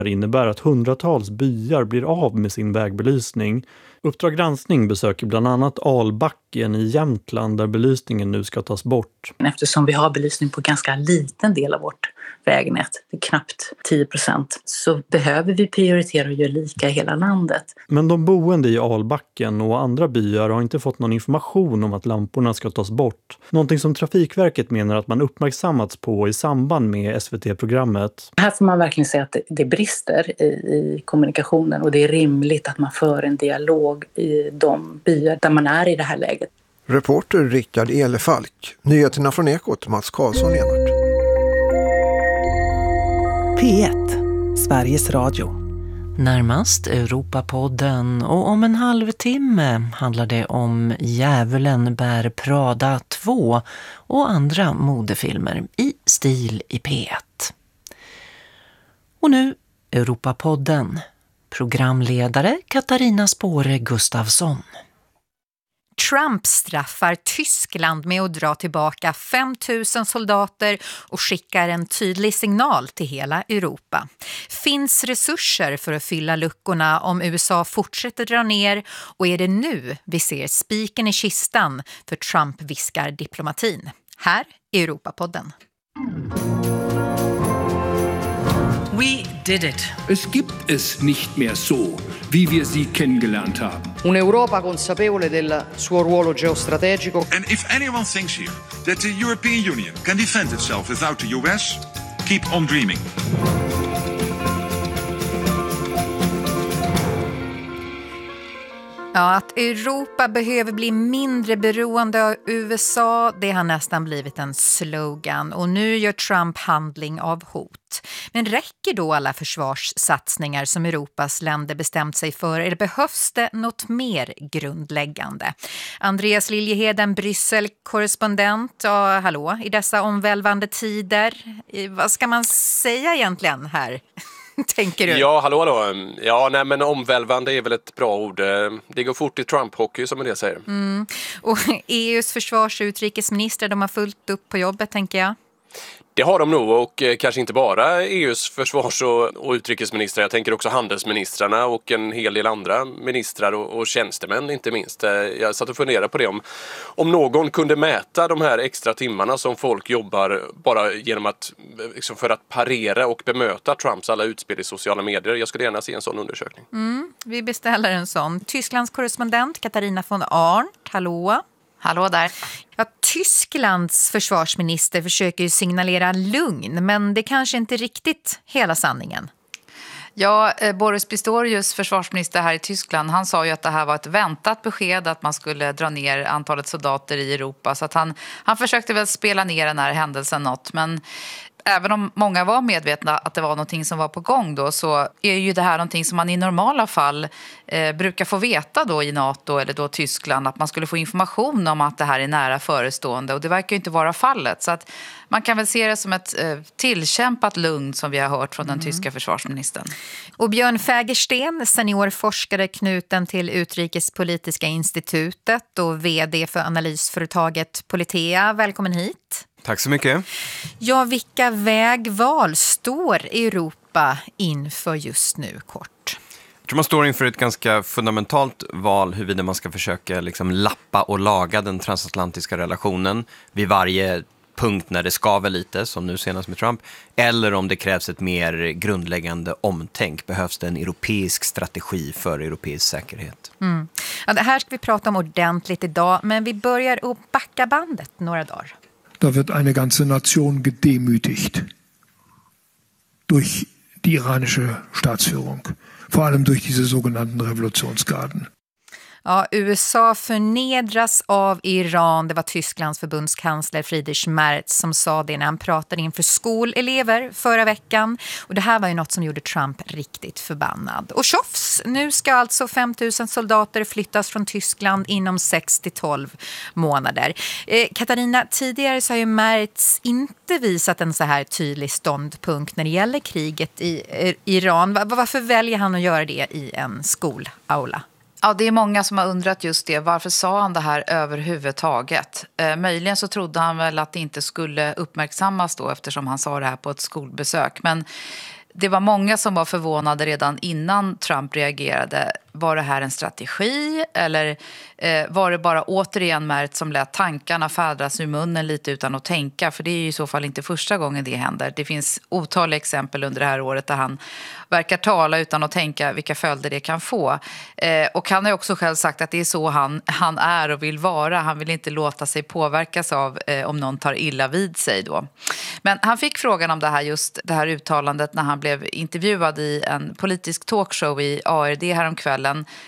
Det innebär att hundratals byar blir av med sin vägbelysning. Uppdrag granskning besöker bland annat Albacken i Jämtland där belysningen nu ska tas bort. Eftersom vi har belysning på ganska liten del av vårt vägnät, det är knappt 10%, så behöver vi prioritera och göra lika i hela landet. Men de boende i Albacken och andra byar har inte fått någon information om att lamporna ska tas bort. Någonting som Trafikverket menar att man uppmärksammats på i samband med SVT-programmet. Här får man verkligen säga att det brister i kommunikationen och det är rimligt att man för en dialog i de byar där man är i det här läget. Reporter Rickard Elefalk. Nyheterna från Ekot, Mats Karlsson Enart. P1, Sveriges Radio. Närmast Europapodden och om en halvtimme handlar det om Djävulen bär Prada 2 och andra modefilmer i stil i P1. Och nu Europapodden. Programledare Katarina Spåre Gustafsson. Trump straffar Tyskland med att dra tillbaka 5 000 soldater och skickar en tydlig signal till hela Europa. Finns resurser för att fylla luckorna om USA fortsätter dra ner och är det nu vi ser spiken i kistan för Trump viskar diplomatin? Här är Europapodden. We did it. Es gibt es nicht mehr so, wie wir sie kennengelernt haben. Un'Europa consapevole del suo ruolo geostrategico. And if anyone thinks here that the European Union can defend itself without the US, keep on dreaming. Ja, att Europa behöver bli mindre beroende av USA, det har nästan blivit en slogan. Och nu gör Trump handling av hot. Men räcker då alla försvarssatsningar som Europas länder bestämt sig för? Eller behövs det något mer grundläggande? Andreas Liljeheden, Bryssel-korrespondent. Ja, hallå, i dessa omvälvande tider. Vad ska man säga egentligen här? Tänker du? Ja, hallå. Ja, nej, men omvälvande är väl ett bra ord. Det går fort i Trump-hockey som en del säger. Och EUs försvars- och utrikesminister, de har fullt upp på jobbet, tänker jag. Det har de nog, och kanske inte bara EUs försvars- och utrikesministrar. Jag tänker också handelsministrarna och en hel del andra ministrar och tjänstemän inte minst. Jag satt och funderade på det om någon kunde mäta de här extra timmarna som folk jobbar bara genom att liksom för att parera och bemöta Trumps alla utspel i sociala medier. Jag skulle gärna se en sån undersökning. Vi beställer en sån. Tysklands korrespondent Katarina von Arndt, hallå. Hallå där. Ja, Tysklands försvarsminister försöker ju signalera lugn, men det kanske inte riktigt hela sanningen. Ja, Boris Pistorius, försvarsminister här i Tyskland, han sa ju att det här var ett väntat besked att man skulle dra ner antalet soldater i Europa. Så att han försökte väl spela ner den här händelsen något, men även om många var medvetna att det var någonting som var på gång då, så är ju det här någonting som man i normala fall brukar få veta då i NATO eller då Tyskland, att man skulle få information om att det här är nära förestående, och det verkar ju inte vara fallet. Så att man kan väl se det som ett tillkämpat lugn som vi har hört från den tyska försvarsministern. Och Björn Fägersten, seniorforskare knuten till Utrikespolitiska institutet och vd för analysföretaget Politea. Välkommen hit. Tack så mycket. Ja, vilka vägval står Europa inför just nu kort? Jag tror man står inför ett ganska fundamentalt val huruvida man ska försöka liksom lappa och laga den transatlantiska relationen vid varje punkt när det skaver lite, som nu senast med Trump, eller om det krävs ett mer grundläggande omtänk. Behövs det en europeisk strategi för europeisk säkerhet? Ja, det här ska vi prata om ordentligt idag, men vi börjar att backa bandet några dagar. Da wird eine ganze Nation gedemütigt durch die iranische Staatsführung, vor allem durch diese sogenannten Revolutionsgarden. Ja, USA förnedras av Iran. Det var Tysklands förbundskansler Friedrich Merz som sa det när han pratade inför skolelever förra veckan. Och det här var ju något som gjorde Trump riktigt förbannad. Och tjofs, nu ska alltså 5 000 soldater flyttas från Tyskland inom 6-12 månader. Katarina, tidigare så har ju Merz inte visat en så här tydlig ståndpunkt när det gäller kriget i Iran. Varför väljer han att göra det i en skolaula? Ja, det är många som har undrat just det. Varför sa han det här överhuvudtaget? Möjligen så trodde han väl att det inte skulle uppmärksammas då, eftersom han sa det här på ett skolbesök. Men Det var många som var förvånade redan innan Trump reagerade. Var det här en strategi eller var det bara återigen Merz som lät tankarna färdas ur munnen lite utan att tänka? För det är ju i så fall inte första gången det händer. Det finns otaliga exempel under det här året där han verkar tala utan att tänka vilka följder det kan få. Och han har också själv sagt att det är så han är och vill vara. Han vill inte låta sig påverkas av om någon tar illa vid sig då. Men han fick frågan om det här uttalandet när han blev intervjuad i en politisk talkshow i ARD häromkvällen.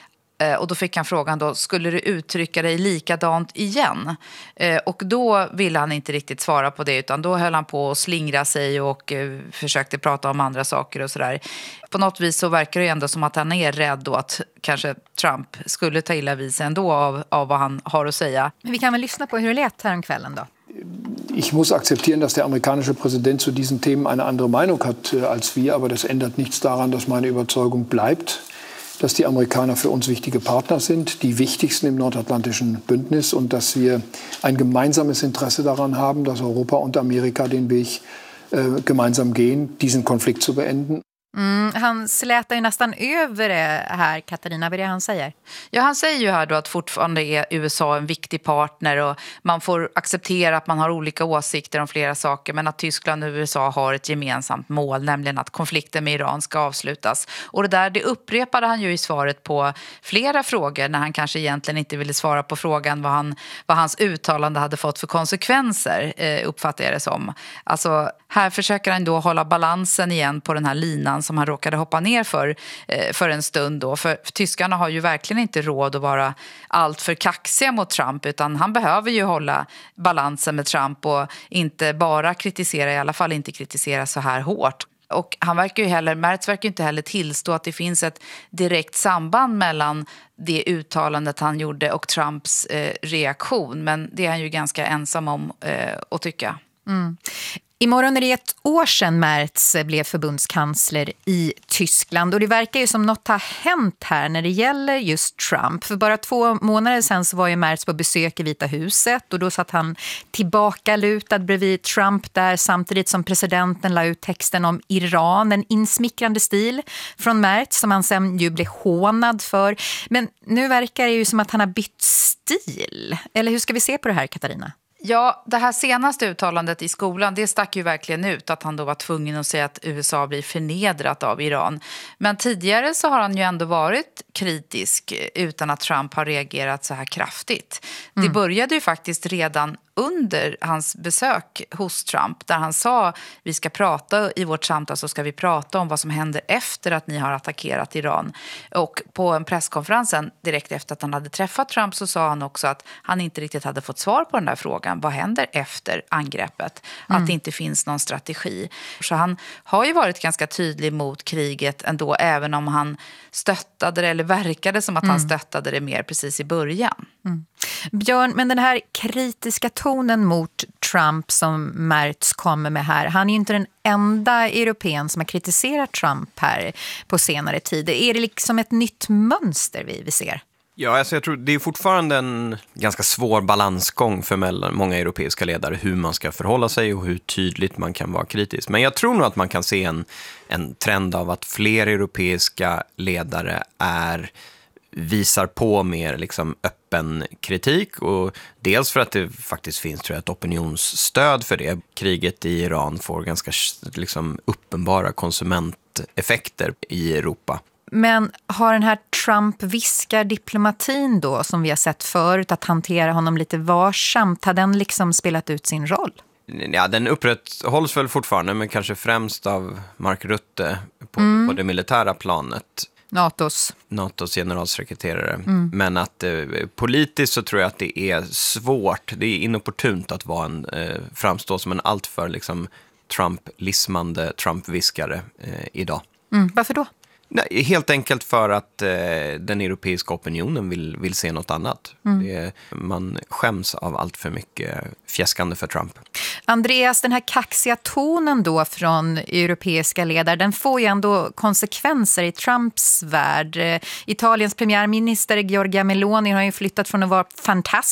Och då fick han frågan då, skulle du uttrycka dig likadant igen? Och då ville han inte riktigt svara på det, utan då höll han på att slingra sig och försökte prata om andra saker och sådär. På något vis så verkar det ändå som att han är rädd då att kanske Trump skulle ta illa vid sig ändå av vad han har att säga. Men vi kan väl lyssna på hur det lät här om kvällen då. Ich muss akzeptieren, dass der amerikanische Präsident zu diesen Themen eine andere Meinung hat als wir, aber das ändert nichts daran, dass meine Überzeugung bleibt, dass die Amerikaner für uns wichtige Partner sind, die wichtigsten im nordatlantischen Bündnis und dass wir ein gemeinsames Interesse daran haben, dass Europa und Amerika den Weg gemeinsam gehen, diesen Konflikt zu beenden. Han slätar ju nästan över det här, Katarina. Vad är det han säger? Ja, han säger ju här då att fortfarande är USA en viktig partner och man får acceptera att man har olika åsikter om flera saker, men att Tyskland och USA har ett gemensamt mål, nämligen att konflikten med Iran ska avslutas. Och det upprepade han ju i svaret på flera frågor när han kanske egentligen inte ville svara på frågan vad hans uttalande hade fått för konsekvenser, uppfattar jag det som. Alltså, här försöker han då hålla balansen igen på den här linan som han råkade hoppa ner för en stund då. För tyskarna har ju verkligen inte råd att vara allt för kaxiga mot Trump, utan han behöver ju hålla balansen med Trump och inte bara kritisera, i alla fall inte kritisera så här hårt. Och Merz verkar ju inte heller tillstå att det finns ett direkt samband mellan det uttalandet han gjorde och Trumps reaktion. Men det är han ju ganska ensam om att tycka. Mm. Imorgon är det 1 år sedan Merz blev förbundskansler i Tyskland och det verkar ju som något har hänt här när det gäller just Trump. För bara 2 månader sedan så var ju Merz på besök i Vita huset och då satt han tillbaka lutad bredvid Trump där samtidigt som presidenten la ut texten om Iran, en insmickrande stil från Merz som han sen ju blev hånad för. Men nu verkar det ju som att han har bytt stil. Eller hur ska vi se på det här, Katarina? Ja, det här senaste uttalandet i skolan, det stack ju verkligen ut att han då var tvungen att säga att USA blir förnedrat av Iran. Men tidigare så har han ju ändå varit kritisk utan att Trump har reagerat så här kraftigt. Det började ju faktiskt redan under hans besök hos Trump där han sa vi ska prata i vårt samtal, så ska vi prata om vad som händer efter att ni har attackerat Iran. Och på en presskonferensen direkt efter att han hade träffat Trump så sa han också att han inte riktigt hade fått svar på den där frågan. Vad händer efter angreppet? Att det inte finns någon strategi. Så han har ju varit ganska tydlig mot kriget ändå, även om han stöttade det, eller verkade som att han stöttade det mer precis i början. Björn, men den här kritiska tonen mot Trump som Merz kommer med här, han är ju inte den enda europén som har kritiserat Trump här på senare tid. Är det liksom ett nytt mönster vi ser? Ja, alltså jag tror det är fortfarande en ganska svår balansgång för många europeiska ledare hur man ska förhålla sig och hur tydligt man kan vara kritisk. Men jag tror nog att man kan se en trend av att fler europeiska ledare visar på mer liksom öppen kritik, och dels för att det faktiskt finns, tror jag, ett opinionsstöd för det. Kriget i Iran får ganska liksom uppenbara konsumenteffekter i Europa. Men har den här Trump-viskar-diplomatin då, som vi har sett förut, att hantera honom lite varsamt, har den liksom spelat ut sin roll? Ja, den upprätthålls väl fortfarande, men kanske främst av Mark Rutte på det militära planet. NATOs generalsekreterare. Men att politiskt så tror jag att det är svårt, det är inopportunt att framstå som en alltför liksom Trump-lismande Trump-viskare idag. Varför då? Nej, helt enkelt för att den europeiska opinionen vill se något annat. Man skäms av allt för mycket fjäskande för Trump. Andreas, den här kaxiga tonen då från europeiska ledare, den får ju ändå konsekvenser i Trumps värld. Italiens premiärminister Giorgia Meloni har ju flyttat från att vara fantastisk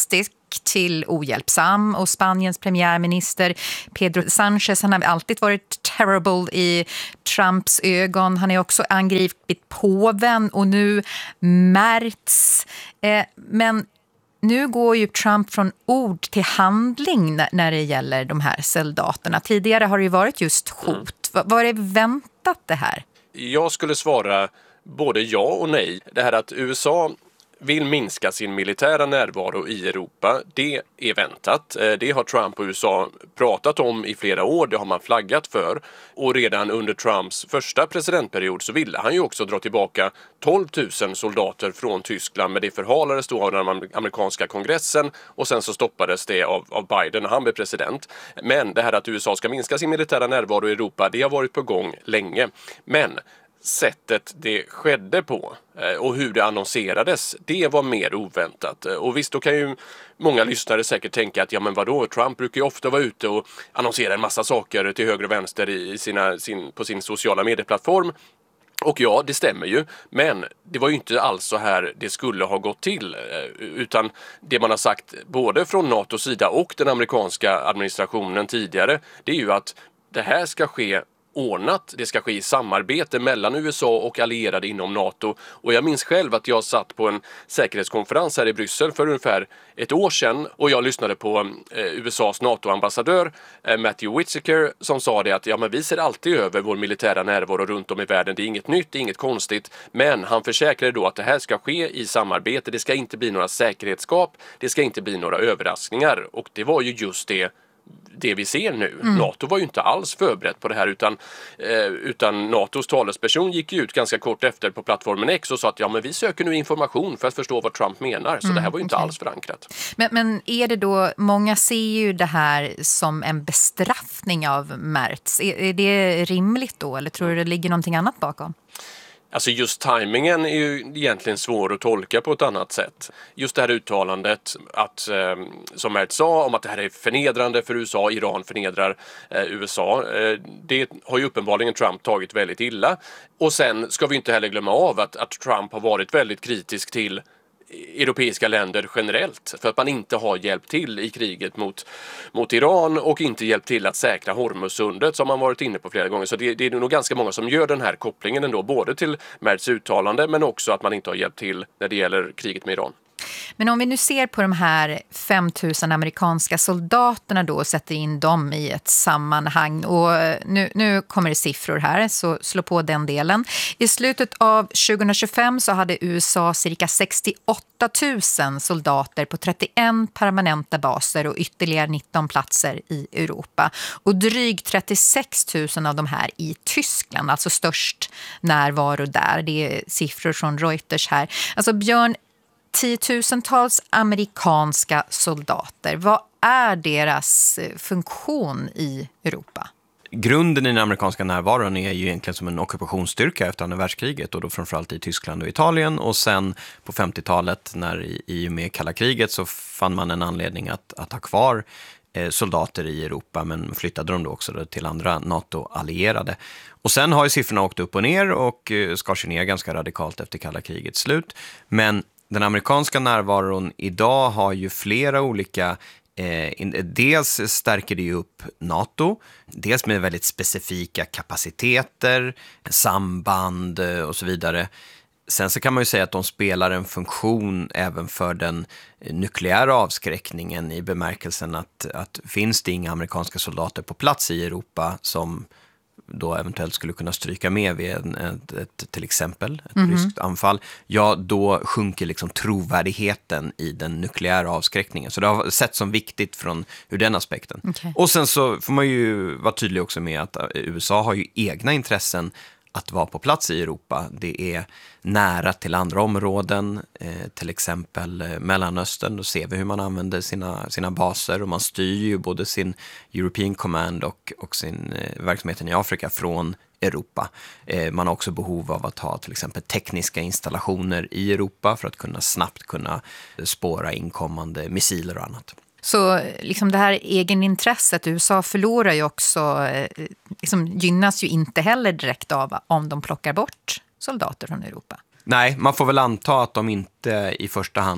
till ohjälpsam, och Spaniens premiärminister Pedro Sánchez, han har alltid varit terrible i Trumps ögon. Han är också angripit påven och nu Merz. Men nu går ju Trump från ord till handling när det gäller de här soldaterna. Tidigare har det ju varit just hot. Var det väntat det här? Jag skulle svara både ja och nej. Det här att USA vill minska sin militära närvaro i Europa, det är väntat. Det har Trump och USA pratat om i flera år, det har man flaggat för. Och redan under Trumps första presidentperiod så ville han ju också dra tillbaka 12 000 soldater från Tyskland, men det förhalades då av den amerikanska kongressen och sen så stoppades det av Biden när han blev president. Men det här att USA ska minska sin militära närvaro i Europa, det har varit på gång länge. Men sättet det skedde på och hur det annonserades, det var mer oväntat. Och visst, då kan ju många lyssnare säkert tänka att ja men vadå, Trump brukar ju ofta vara ute och annonsera en massa saker till höger och vänster på sin sociala medieplattform. Och ja, det stämmer ju, men det var ju inte alls så här det skulle ha gått till, utan det man har sagt både från NATOs sida och den amerikanska administrationen tidigare, det är ju att det här ska ske ordnat, det ska ske i samarbete mellan USA och allierade inom NATO. Och jag minns själv att jag satt på en säkerhetskonferens här i Bryssel för ungefär ett år sedan och jag lyssnade på USAs NATO-ambassadör Matthew Whitaker som sa det att ja, men vi ser alltid över vår militära närvaro runt om i världen, det är inget nytt, det är inget konstigt, men han försäkrade då att det här ska ske i samarbete, det ska inte bli några säkerhetsskap, det ska inte bli några överraskningar, och det var ju just det vi ser nu. NATO var ju inte alls förberett på det här, utan NATOs talesperson gick ju ut ganska kort efter på plattformen X och sa att ja, men vi söker nu information för att förstå vad Trump menar. Så det här var ju inte alls förankrat. Men är det då, många ser ju det här som en bestraffning av Merz. Är det rimligt då, eller tror du det ligger någonting annat bakom? Alltså just tajmingen är ju egentligen svår att tolka på ett annat sätt. Just det här uttalandet att, som Merz sa, om att det här är förnedrande för USA, Iran förnedrar USA. Det har ju uppenbarligen Trump tagit väldigt illa. Och sen ska vi inte heller glömma av att Trump har varit väldigt kritisk till europeiska länder generellt för att man inte har hjälpt till i kriget mot Iran och inte hjälpt till att säkra Hormuzsundet som man varit inne på flera gånger. Så det är nog ganska många som gör den här kopplingen ändå, både till Merz uttalande men också att man inte har hjälpt till när det gäller kriget med Iran. Men om vi nu ser på de här 5 000 amerikanska soldaterna då och sätter in dem i ett sammanhang, och nu kommer det siffror här, så slå på den delen. I slutet av 2025 så hade USA cirka 68 000 soldater på 31 permanenta baser och ytterligare 19 platser i Europa. Och drygt 36 000 av de här i Tyskland, alltså störst närvaro där. Det är siffror från Reuters här. Alltså Björn, 10-tusentals amerikanska soldater. Vad är deras funktion i Europa? Grunden i den amerikanska närvaron är ju egentligen som en ockupationsstyrka efter andra världskriget, och då framförallt i Tyskland och Italien, och sen på 50-talet när i och med kalla kriget så fann man en anledning att ha kvar soldater i Europa, men flyttade dem då också till andra NATO-allierade. Och sen har ju siffrorna åkt upp och ner och skar sig ner ganska radikalt efter kalla krigets slut. Men den amerikanska närvaron idag har ju flera olika, dels stärker det ju upp NATO, dels med väldigt specifika kapaciteter, samband och så vidare. Sen så kan man ju säga att de spelar en funktion även för den nukleära avskräckningen, i bemärkelsen att finns det inga amerikanska soldater på plats i Europa som då eventuellt skulle kunna stryka med vid till exempel ett ryskt anfall, ja då sjunker liksom trovärdigheten i den nukleära avskräckningen. Så det har sett som viktigt ur den aspekten. Okay. Och sen så får man ju vara tydlig också med att USA har ju egna intressen att vara på plats i Europa. Det är nära till andra områden, till exempel Mellanöstern. Då ser vi hur man använder sina baser, och man styr ju både sin European Command och sin verksamheten i Afrika från Europa. Man har också behov av att ha till exempel tekniska installationer i Europa för att snabbt kunna spåra inkommande missiler och annat. Så liksom det här egenintresset, USA förlorar ju också, liksom gynnas ju inte heller direkt av om de plockar bort soldater från Europa. Nej, man får väl anta att de inte i första hand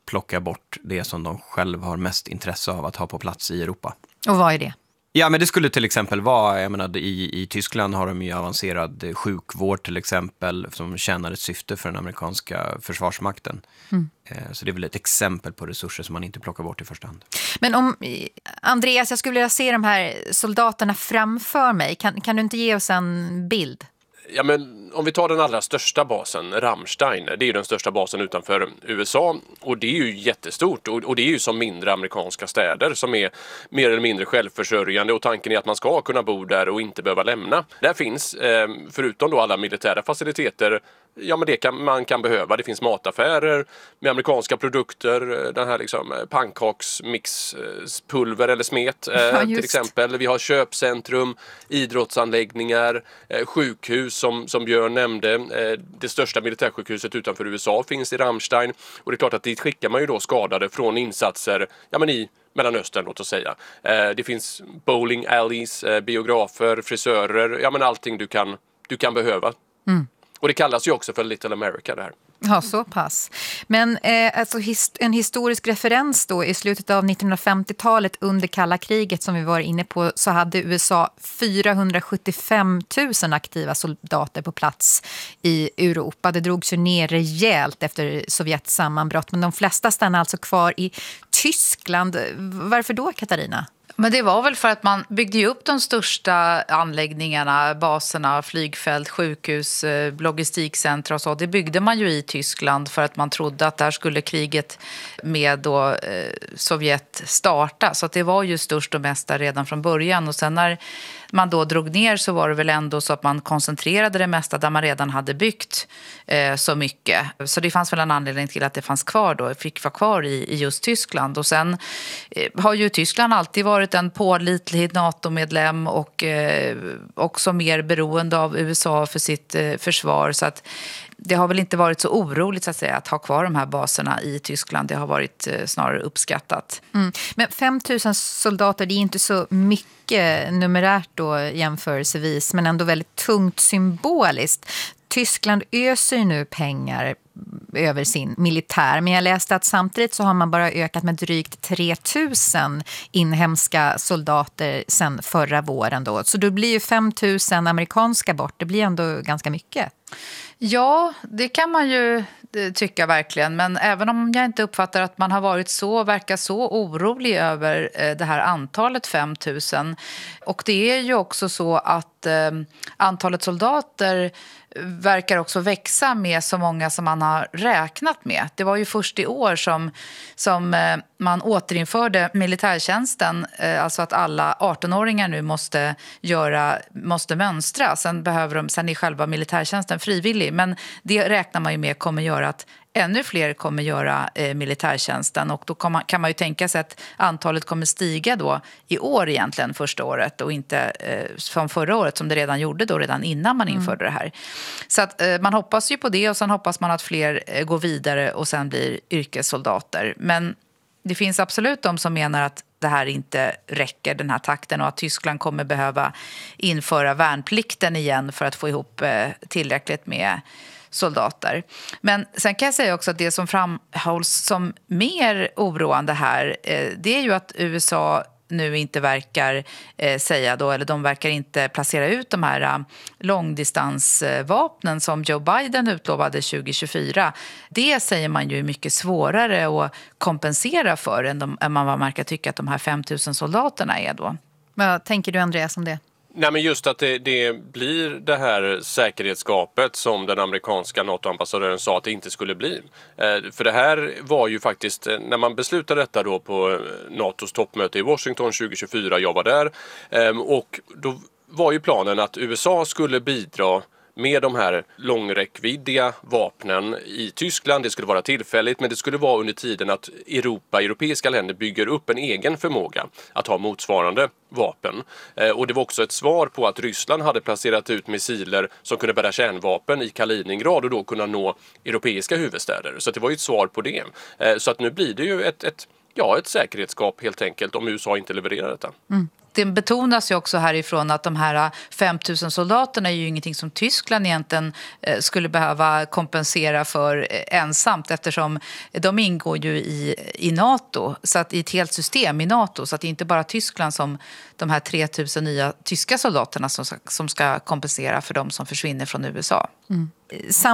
plocka bort det som de själva har mest intresse av att ha på plats i Europa. Och vad är det? Ja, men det skulle till exempel vara, jag menar, i Tyskland har de ju avancerad sjukvård till exempel som tjänar ett syfte för den amerikanska försvarsmakten. Så det är väl ett exempel på resurser som man inte plockar bort i första hand. Men om, Andreas, jag skulle vilja se de här soldaterna framför mig. Kan du inte ge oss en bild? Ja, men om vi tar den allra största basen, Ramstein, det är ju den största basen utanför USA och det är ju jättestort och det är ju som mindre amerikanska städer som är mer eller mindre självförsörjande och tanken är att man ska kunna bo där och inte behöva lämna. Där finns, förutom då alla militära faciliteter, ja men det man kan behöva. Det finns mataffärer med amerikanska produkter, den här liksom pannkaksmixpulver eller smet till exempel. Vi har köpcentrum, idrottsanläggningar, sjukhus som Björn nämnde. Det största militärsjukhuset utanför USA finns i Ramstein och det är klart att dit skickar man ju då skadade från insatser i Mellanöstern, låt oss säga. Det finns bowling alleys, biografer, frisörer, allting du kan behöva. Och det kallas ju också för Little America det här. Ja, så pass. Men alltså en historisk referens då, i slutet av 1950-talet under kalla kriget som vi var inne på, så hade USA 475 000 aktiva soldater på plats i Europa. Det drogs ju ner rejält efter Sovjets sammanbrott, men de flesta stannade alltså kvar i Tyskland. Varför då, Katarina? Men det var väl för att man byggde ju upp de största anläggningarna, baserna, flygfält, sjukhus, logistikcentra och så. Det byggde man ju i Tyskland för att man trodde att där skulle kriget med då, Sovjet starta. Så att det var ju störst och mest där redan från början. Och sen när man då drog ner så var det väl ändå så att man koncentrerade det mesta där man redan hade byggt så mycket. Så det fanns väl en anledning till att det fanns kvar då, fick vara kvar i just Tyskland. Och sen har ju Tyskland alltid varit en pålitlig NATO-medlem och också mer beroende av USA för sitt försvar. Så att det har väl inte varit så oroligt så att säga att ha kvar de här baserna i Tyskland. Det har varit snarare uppskattat. Men 5 000 soldater, det är inte så mycket numerärt då jämförelsevis, men ändå väldigt tungt symboliskt. Tyskland öser nu pengar över sin militär, men jag läste att samtidigt så har man bara ökat med drygt 3 000 inhemska soldater sedan förra våren då. Så då blir ju 5 000 amerikanska bort, det blir ändå ganska mycket. Ja, det kan man ju tycka verkligen. Men även om jag inte uppfattar att man har verkar så orolig över det här antalet 5 000. Och det är ju också så att antalet soldater verkar också växa med så många som man har räknat med. Det var ju först i år som man återinförde militärtjänsten, alltså att alla 18-åringar nu måste mönstra. Sen är själva militärtjänsten frivillig, men det räknar man ju med kommer göra att ännu fler kommer göra militärtjänsten och då kan man ju tänka sig att antalet kommer stiga då i år egentligen första året och inte som förra året som det redan gjorde då redan innan man införde det här. Så att man hoppas ju på det och sen hoppas man att fler går vidare och sen blir yrkessoldater. Men det finns absolut de som menar att det här inte räcker, den här takten, och att Tyskland kommer behöva införa värnplikten igen för att få ihop tillräckligt med soldater. Men sen kan jag säga också att det som framhålls som mer oroande här, det är ju att USA nu inte verkar säga då, eller de verkar inte placera ut de här långdistansvapnen som Joe Biden utlovade 2024. Det säger man ju är mycket svårare att kompensera för än man verkar tycka att de här 5 000 soldaterna är då. Vad tänker du, Andreas, om det? Nej, men just att det blir det här säkerhetsgapet som den amerikanska NATO-ambassadören sa att det inte skulle bli. För det här var ju faktiskt, när man beslutade detta då på NATOs toppmöte i Washington 2024, jag var där, och då var ju planen att USA skulle bidra med de här långräckviddiga vapnen i Tyskland. Det skulle vara tillfälligt, men det skulle vara under tiden att europeiska länder bygger upp en egen förmåga att ha motsvarande vapen. Och det var också ett svar på att Ryssland hade placerat ut missiler som kunde bära kärnvapen i Kaliningrad och då kunna nå europeiska huvudstäder. Så det var ju ett svar på det. Så att nu blir det ju ett säkerhetsgap helt enkelt om USA inte levererar detta. Det betonas ju också härifrån att de här 5 000 soldaterna är ju ingenting som Tyskland egentligen skulle behöva kompensera för ensamt, eftersom de ingår ju i NATO, så att i ett helt system i NATO, så att det är inte bara Tyskland som de här 3 000 nya tyska soldaterna som ska kompensera för de som försvinner från USA.